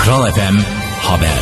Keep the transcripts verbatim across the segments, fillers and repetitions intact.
Kral F M Haber.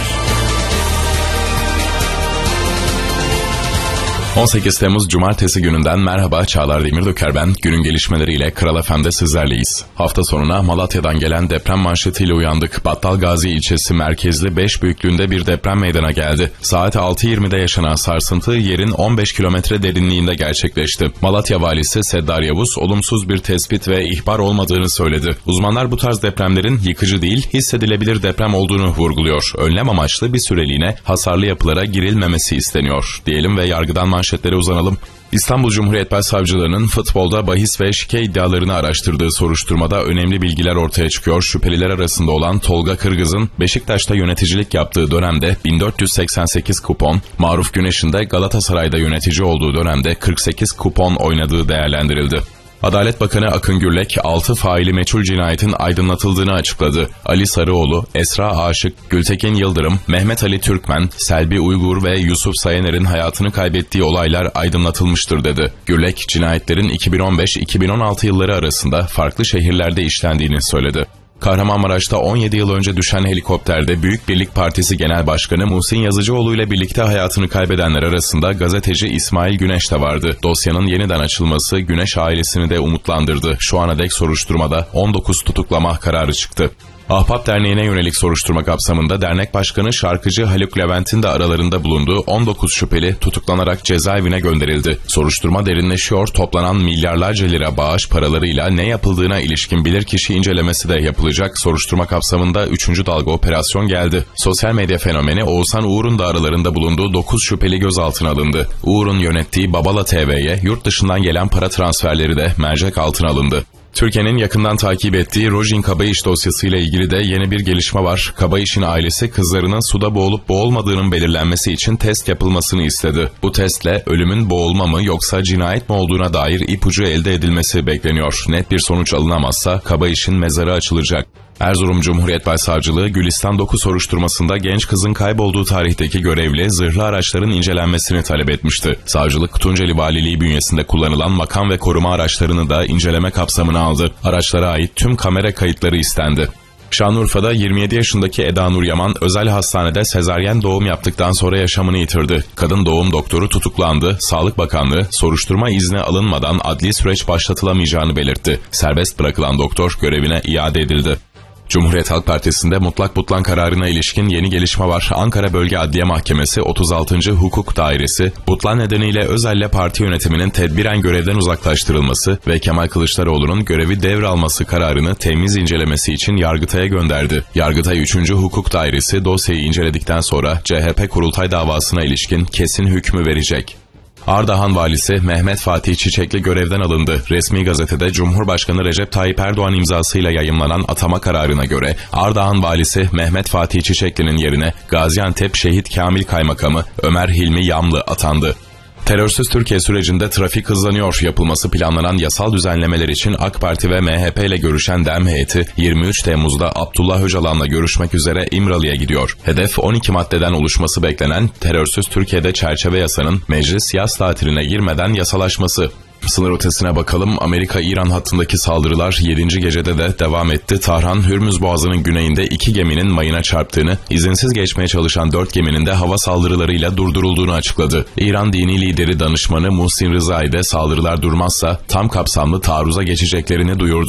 on sekiz Temmuz Cumartesi gününden merhaba, Çağlar Demirdöker ben. Günün gelişmeleriyle Kral F M'de sizlerleyiz. Hafta sonuna Malatya'dan gelen deprem manşetiyle uyandık. Battalgazi ilçesi merkezli beş büyüklüğünde bir deprem meydana geldi. Saat altı yirmide yaşanan sarsıntı yerin on beş kilometre derinliğinde gerçekleşti. Malatya valisi Seddar Yavuz olumsuz bir tespit ve ihbar olmadığını söyledi. Uzmanlar bu tarz depremlerin yıkıcı değil, hissedilebilir deprem olduğunu vurguluyor. Önlem amaçlı bir süreliğine hasarlı yapılara girilmemesi isteniyor. Diyelim ve yargıdan manşetlere uzanalım. İstanbul Cumhuriyet Başsavcılığı'nın futbolda bahis ve şike iddialarını araştırdığı soruşturmada önemli bilgiler ortaya çıkıyor. Şüpheliler arasında olan Tolga Kırgız'ın Beşiktaş'ta yöneticilik yaptığı dönemde bin dört yüz seksen sekiz kupon, Maruf Güneş'in de Galatasaray'da yönetici olduğu dönemde kırk sekiz kupon oynadığı değerlendirildi. Adalet Bakanı Akın Gürlek, altı faili meçhul cinayetin aydınlatıldığını açıkladı. Ali Sarıoğlu, Esra Aşık, Gültekin Yıldırım, Mehmet Ali Türkmen, Selbi Uygur ve Yusuf Sayener'in hayatını kaybettiği olaylar aydınlatılmıştır dedi. Gürlek, cinayetlerin iki bin on beş iki bin on altı yılları arasında farklı şehirlerde işlendiğini söyledi. Kahramanmaraş'ta on yedi yıl önce düşen helikopterde Büyük Birlik Partisi Genel Başkanı Muhsin Yazıcıoğlu ile birlikte hayatını kaybedenler arasında gazeteci İsmail Güneş de vardı. Dosyanın yeniden açılması Güneş ailesini de umutlandırdı. Şu ana dek soruşturmada on dokuz tutuklama kararı çıktı. Ahbap Derneği'ne yönelik soruşturma kapsamında dernek başkanı şarkıcı Haluk Levent'in de aralarında bulunduğu on dokuz şüpheli tutuklanarak cezaevine gönderildi. Soruşturma derinleşiyor, toplanan milyarlarca lira bağış paralarıyla ne yapıldığına ilişkin bilirkişi incelemesi de yapılacak. Soruşturma kapsamında üçüncü dalga operasyon geldi. Sosyal medya fenomeni Oğuzhan Uğur'un da aralarında bulunduğu dokuz şüpheli gözaltına alındı. Uğur'un yönettiği Babala T V'ye yurt dışından gelen para transferleri de mercek altına alındı. Türkiye'nin yakından takip ettiği Rojin Kabayiş dosyasıyla ilgili de yeni bir gelişme var. Kabayiş'in ailesi kızlarının suda boğulup boğulmadığının belirlenmesi için test yapılmasını istedi. Bu testle ölümün boğulma mı yoksa cinayet mi olduğuna dair ipucu elde edilmesi bekleniyor. Net bir sonuç alınamazsa Kabayiş'in mezarı açılacak. Erzurum Cumhuriyet Başsavcılığı Gülistan dokuz soruşturmasında genç kızın kaybolduğu tarihteki görevli zırhlı araçların incelenmesini talep etmişti. Savcılık Tunceli Valiliği bünyesinde kullanılan makam ve koruma araçlarını da inceleme kapsamına aldı. Araçlara ait tüm kamera kayıtları istendi. Şanlıurfa'da yirmi yedi yaşındaki Eda Nur Yaman özel hastanede sezaryen doğum yaptıktan sonra yaşamını yitirdi. Kadın doğum doktoru tutuklandı. Sağlık Bakanlığı soruşturma izni alınmadan adli süreç başlatılamayacağını belirtti. Serbest bırakılan doktor görevine iade edildi. Cumhuriyet Halk Partisi'nde mutlak butlan kararına ilişkin yeni gelişme var. Ankara Bölge Adliye Mahkemesi otuz altıncı Hukuk Dairesi, butlan nedeniyle Özel'le parti yönetiminin tedbiren görevden uzaklaştırılması ve Kemal Kılıçdaroğlu'nun görevi devralması kararını temiz incelemesi için Yargıtay'a gönderdi. Yargıtay üçüncü Hukuk Dairesi dosyayı inceledikten sonra C H P kurultay davasına ilişkin kesin hükmü verecek. Ardahan valisi Mehmet Fatih Çiçekli görevden alındı. Resmi gazetede Cumhurbaşkanı Recep Tayyip Erdoğan imzasıyla yayımlanan atama kararına göre Ardahan valisi Mehmet Fatih Çiçekli'nin yerine Gaziantep Şehit Kamil Kaymakamı Ömer Hilmi Yamlı atandı. Terörsüz Türkiye sürecinde trafik hızlanıyor. Yapılması planlanan yasal düzenlemeler için AK Parti ve M H P ile görüşen D E M heyeti yirmi üç Temmuz'da Abdullah Öcalan'la görüşmek üzere İmralı'ya gidiyor. Hedef on iki maddeden oluşması beklenen Terörsüz Türkiye'de çerçeve yasanın meclis yaz tatiline girmeden yasalaşması. Sınır ötesine bakalım. Amerika-İran hattındaki saldırılar yedinci gecede de devam etti. Tahran, Hürmüz Boğazı'nın güneyinde iki geminin mayına çarptığını, izinsiz geçmeye çalışan dört geminin de hava saldırılarıyla durdurulduğunu açıkladı. İran dini lideri danışmanı Muhsin Rızai de saldırılar durmazsa tam kapsamlı taarruza geçeceklerini duyurdu.